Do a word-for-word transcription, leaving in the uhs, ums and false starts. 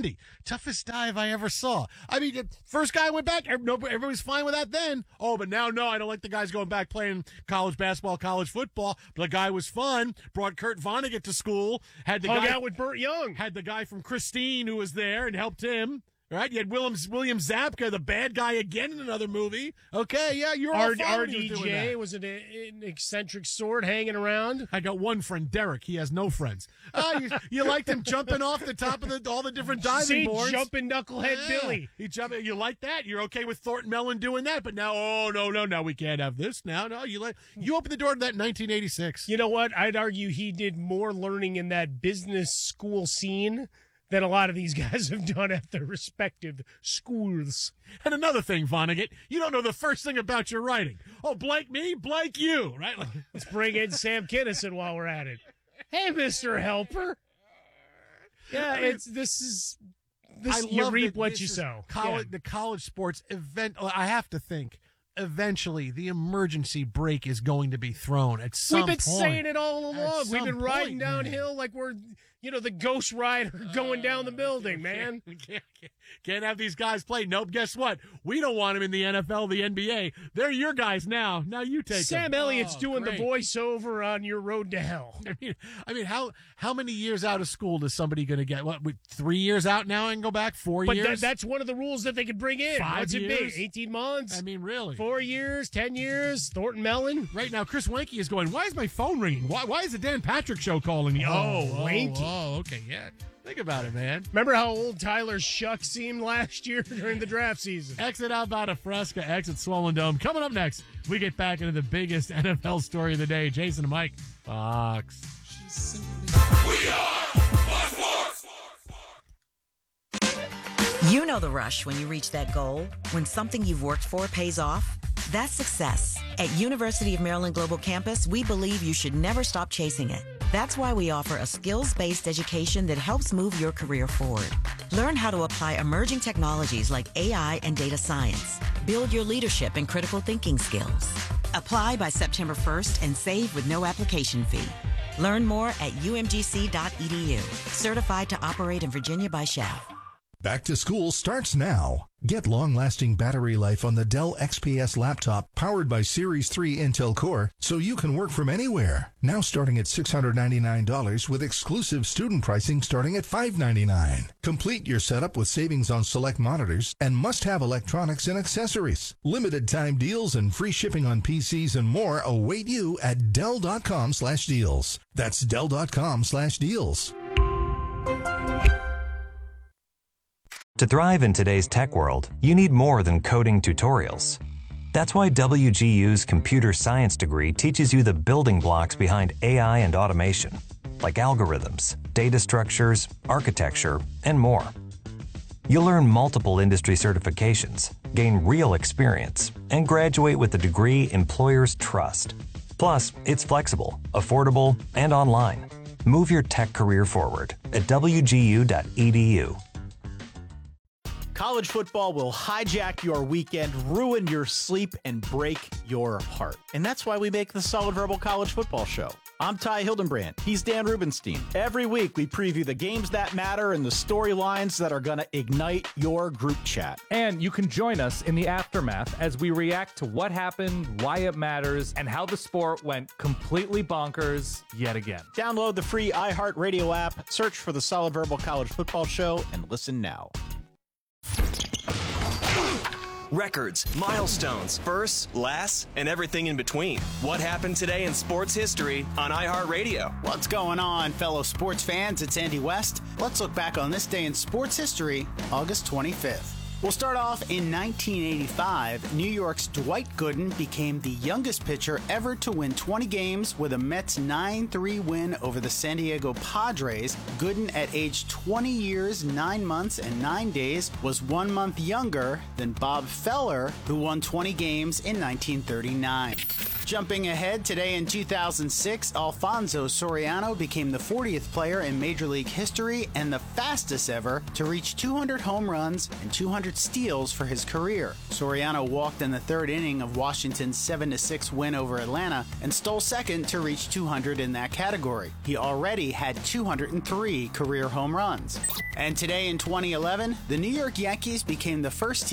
Bundy. Toughest dive I ever saw. I mean, first guy went back, everybody's fine with that then. Oh, but now, no, I don't like the guys going back playing college basketball, college football. But the guy was fun, brought Kurt Vonnegut to school, had the Hung guy out with Burt Young. Had the guy from Christine who was there and helped him. Right, you had William, William Zabka, the bad guy again in another movie. Okay, yeah, you're all R- fine when you're doing R D J that. was an, an eccentric sort hanging around. I got one friend, Derek. He has no friends. Uh, you, you liked him jumping off the top of the, all the different diving See, boards. jumping knucklehead Yeah. Billy. He jump, you like that? You're okay with Thornton Mellon doing that? But now, oh, no, no, no, we can't have this. Now, no, you let you open the door to that in nineteen eighty-six. You know what? I'd argue he did more learning in that business school scene than a lot of these guys have done at their respective schools. And another thing, Vonnegut, you don't know the first thing about your writing. Oh, blank me, blank you, right? Let's bring in Sam Kinison while we're at it. Hey, Mister Helper. Yeah, it's this is this. I You love reap that what this you is sow. College, Yeah. The college sports event. I have to think. Eventually, the emergency brake is going to be thrown at some We've been point. saying it all At along. We've some been riding point, man. downhill like we're, you know, the Ghost Rider going down the building, man. We can't, can't, can't have these guys play. Nope. Guess what? We don't want them in the N F L, the N B A. They're your guys now. Now you take Sam them. Elliott's Oh, doing great. the voiceover on Your Road to Hell. I mean, I mean, how how many years out of school is somebody going to get? What, with three years out now and go back? Four But years? that, that's one of the rules that they could bring in. Five What's it years? be? eighteen months? I mean, really? Four years? Ten years? Thornton Mellon? Right now, Chris Wanke is going, why is my phone ringing? Why, why is the Dan Patrick show calling me? Oh, oh, Wanke. Oh, okay, yeah. Think about it, man. Remember how old Tyler Shuck seemed last year during the draft season? Exit out by Fresca, exit Swollen Dome. Coming up next, we get back into the biggest N F L story of the day. Jason and Mike, Fox. We are Fox Sports. You know the rush when you reach that goal, when something you've worked for pays off. That's success. At University of Maryland Global Campus, we believe you should never stop chasing it. That's why we offer a skills-based education that helps move your career forward. Learn how to apply emerging technologies like A I and data science. Build your leadership and critical thinking skills. Apply by September first and save with no application fee. Learn more at u m g c dot e d u. Certified to operate in Virginia by S H A F. Back to school starts now. Get long-lasting battery life on the Dell X P S laptop powered by Series three Intel Core so you can work from anywhere. Now starting at six hundred ninety-nine dollars with exclusive student pricing starting at five hundred ninety-nine dollars. Complete your setup with savings on select monitors and must-have electronics and accessories. Limited time deals and free shipping on P Cs and more await you at Dell.com slash deals. That's Dell.com slash deals. To thrive in today's tech world, you need more than coding tutorials. That's why W G U's computer science degree teaches you the building blocks behind A I and automation, like algorithms, data structures, architecture, and more. You'll earn multiple industry certifications, gain real experience, and graduate with a degree employers trust. Plus, it's flexible, affordable, and online. Move your tech career forward at w g u dot e d u. College football will hijack your weekend, ruin your sleep, and break your heart. And that's why we make the Solid Verbal College Football Show. I'm Ty Hildenbrand. He's Dan Rubenstein. Every week, we preview the games that matter and the storylines that are going to ignite your group chat. And you can join us in the aftermath as we react to what happened, why it matters, and how the sport went completely bonkers yet again. Download the free iHeartRadio app, search for the Solid Verbal College Football Show, and listen now. Records, milestones, firsts, lasts, and everything in between. What happened today in sports history on iHeartRadio? What's going on, fellow sports fans? It's Andy West. Let's look back on this day in sports history, August twenty-fifth. We'll start off in nineteen eighty-five. New York's Dwight Gooden became the youngest pitcher ever to win twenty games with a Mets nine three win over the San Diego Padres. Gooden, at age twenty years, nine months, and nine days, was one month younger than Bob Feller, who won twenty games in nineteen thirty-nine. Jumping ahead, today in two thousand six, Alfonso Soriano became the fortieth player in Major League history and the fastest ever to reach two hundred home runs and two hundred steals for his career. Soriano walked in the third inning of Washington's seven to six win over Atlanta and stole second to reach two hundred in that category. He already had two hundred three career home runs. And today in twenty eleven, the New York Yankees became the first team